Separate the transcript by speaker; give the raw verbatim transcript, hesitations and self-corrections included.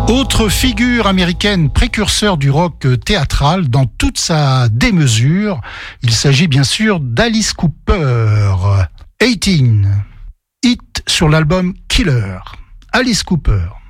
Speaker 1: Autre figure américaine précurseur du rock théâtral dans toute sa démesure, il s'agit bien sûr d'Alice Cooper. dix-huit, hit sur l'album Killer. Alice Cooper.